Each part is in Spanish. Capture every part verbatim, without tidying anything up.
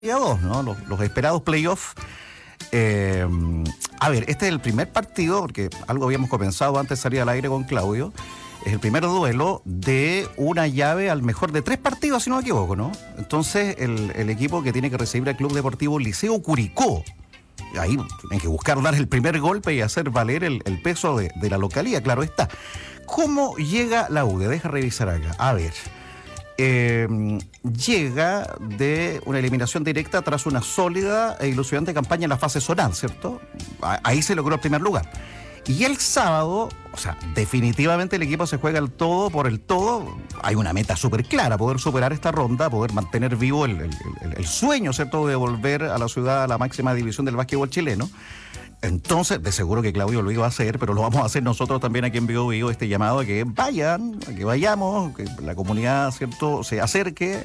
a dos, ¿no? Los, los esperados playoffs. Eh, a ver, este es el primer partido, porque algo habíamos comenzado antes de salir al aire con Claudio. Es el primer duelo de una llave al mejor de tres partidos, si no me equivoco, ¿no? Entonces, el, el equipo que tiene que recibir al Club Deportivo Liceo Curicó. Ahí tienen que buscar dar el primer golpe y hacer valer el, el peso de, de la localía, claro está. ¿Cómo llega la U D? Deja revisar acá. A ver. Eh, llega de una eliminación directa tras una sólida e ilusionante campaña en la fase zonal, ¿cierto? Ahí se logró el primer lugar. Y el sábado, o sea, definitivamente el equipo se juega el todo por el todo. Hay una meta súper clara, poder superar esta ronda, poder mantener vivo el, el, el, el sueño, ¿cierto?, de volver a la ciudad a la máxima división del básquetbol chileno. Entonces, de seguro que Claudio lo iba a hacer, pero lo vamos a hacer nosotros también aquí en Vivo Vivo, este llamado a que vayan, a que vayamos, que la comunidad, ¿cierto?, se acerque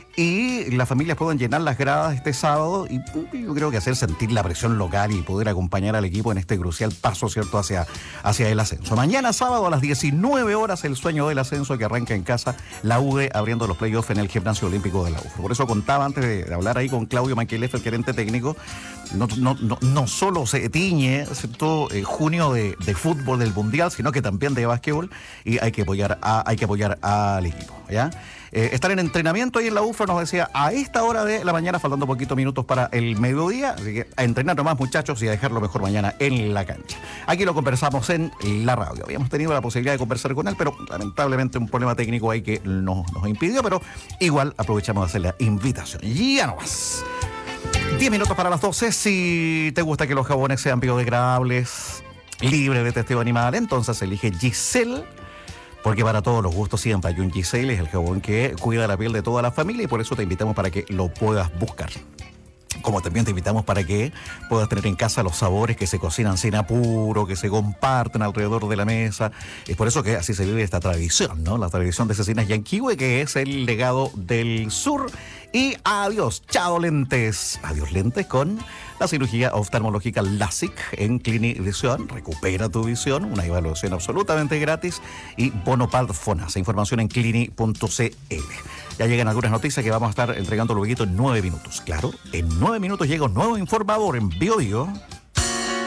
y las familias puedan llenar las gradas este sábado y yo creo que hacer sentir la presión local y poder acompañar al equipo en este crucial paso, ¿cierto?, hacia, hacia el ascenso. Mañana sábado a las diecinueve horas el sueño del ascenso que arranca en casa, la U D abriendo los playoffs en el Gimnasio Olímpico de la U F. Por eso contaba antes de, de hablar ahí con Claudio Manquilef, el gerente técnico, no, no, no, no solo se tiñe, ¿cierto?, eh, junio de, de fútbol del Mundial, sino que también de básquetbol y hay que apoyar, a, hay que apoyar al equipo, ¿ya? Eh, estar en entrenamiento ahí en la U F A, nos decía, a esta hora de la mañana, faltando poquitos minutos para el mediodía, así que a entrenar nomás, muchachos, y a dejarlo mejor mañana en la cancha. Aquí lo conversamos en la radio. Habíamos tenido la posibilidad de conversar con él, pero lamentablemente un problema técnico ahí que nos, nos impidió, pero igual aprovechamos de hacer la invitación. Ya no más. diez minutos para las doce. Si te gusta que los jabones sean biodegradables, libres de testeo animal, entonces elige Giselle. Porque para todos los gustos siempre hay un Giselle, es el jabón que cuida la piel de toda la familia y por eso te invitamos para que lo puedas buscar. Como también te invitamos para que puedas tener en casa los sabores que se cocinan sin apuro, que se comparten alrededor de la mesa. Es por eso que así se vive esta tradición, ¿no? La tradición de Cecinas Yanquihue, que es el legado del sur. Y adiós, chao lentes. Adiós lentes con la cirugía oftalmológica LASIK en Clinivisión. Recupera tu visión, una evaluación absolutamente gratis y bono Padfonasa. Información en clini punto c l. Ya llegan algunas noticias que vamos a estar entregando luego en nueve minutos. Claro, en nueve minutos llega un nuevo informador en Bio Bio.